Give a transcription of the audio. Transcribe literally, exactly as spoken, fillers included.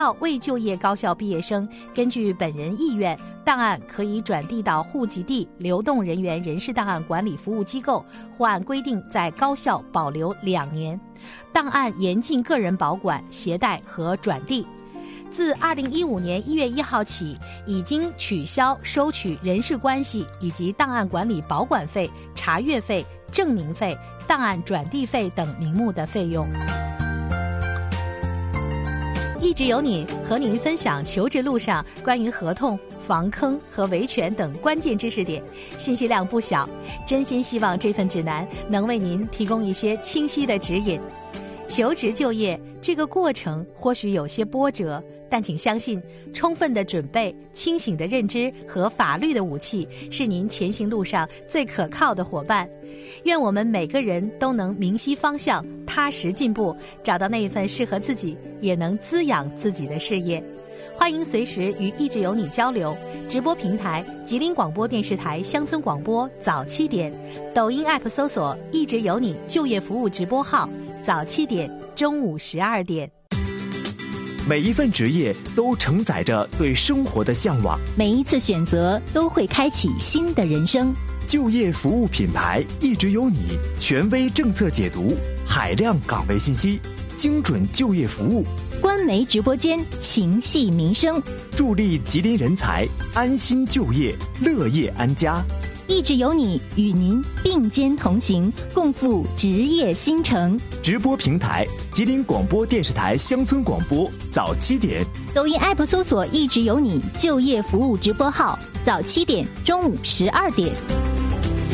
未就业高校毕业生根据本人意愿，档案可以转递到户籍地流动人员人事档案管理服务机构，或按规定在高校保留两年。档案严禁个人保管、携带和转递。自二零一五年一月一号起，已经取消收取人事关系以及档案管理保管费、查阅费、证明费、档案转递费等名目的费用。一直有你和您分享求职路上关于合同、防坑和维权等关键知识点，信息量不小，真心希望这份指南能为您提供一些清晰的指引。求职就业这个过程或许有些波折，但请相信，充分的准备、清醒的认知和法律的武器是您前行路上最可靠的伙伴。愿我们每个人都能明晰方向，踏实进步，找到那一份适合自己也能滋养自己的事业。欢迎随时与一直有你交流，直播平台吉林广播电视台乡村广播早七点，抖音 app 搜索一直有你就业服务直播号，早七点中午十二点。 每一份职业都承载着对生活的向往， 每一次选择都会开启新的人生。 就业服务品牌一直有你，权威政策解读，海量岗位信息，精准就业服务， 官媒直播间情系民生， 助力吉林人才安心就业，乐业安家。 一直有你，与您并肩同行，共赴职业新城。 直播平台吉林广播电视台乡村广播早七点， 抖音 app 搜索一直有你就业服务直播号，早七点中午十二点。